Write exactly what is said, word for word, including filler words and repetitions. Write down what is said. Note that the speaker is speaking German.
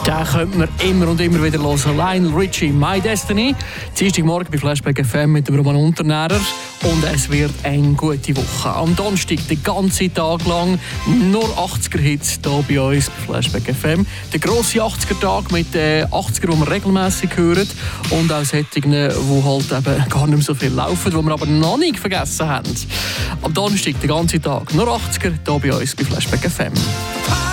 Den könnte man immer und immer wieder hören. Lionel Richie, My Destiny. Dienstagmorgen bei Flashback F M mit dem Roman Unternährer. Und es wird eine gute Woche. Am Donnerstag den ganzen Tag lang nur achtziger-Hits hier bei uns bei Flashback F M. Der grosse achtziger-Tag mit den achtzigern, die wir regelmässig hören. Und auch solchen, die halt eben gar nicht mehr so viel laufen, die wir aber noch nicht vergessen haben. Am Donnerstag den ganzen Tag nur achtziger hier bei uns bei Flashback F M.